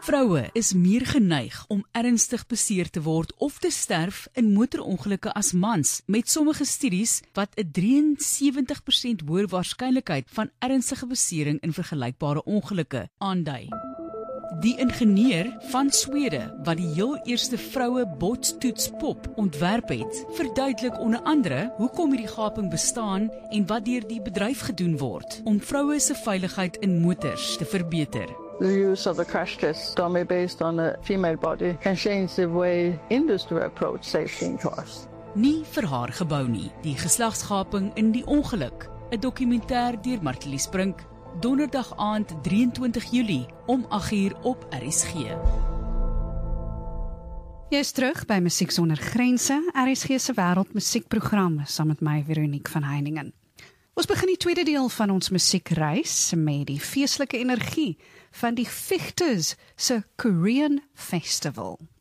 Vroue is meer geneig om ernstig beseer te word of te sterf in motorongelukke as mans, met sommige studies wat 'n 73% hoër waarskynlikheid van ernstige besering in vergelykbare ongelukke aandui. Die ingenieur van Swede, wat die heel eerste vroue botstoetspop ontwerp het, verduidelik onder andere hoekom hierdie gaping bestaan en wat deur die bedryf gedoen word om vroue se veiligheid in motors te verbeter. The use of the crash test dummy based on a female body can change the way industry approach safety in cars. Nie vir haar gebou nie, die geslagsgaping in die ongeluk, 'n dokumentêr deur Martelies Brink, donderdag aand 23 Julie om 8uur op RSG. Jy is terug by Musiek Sonder Grense, RSG se wêreldmusiekprogram, saam met my Veronique van Heiningen. Ons begin die tweede deel van ons musiekreis met die feestelike energie van die Vegters se Korean Festival.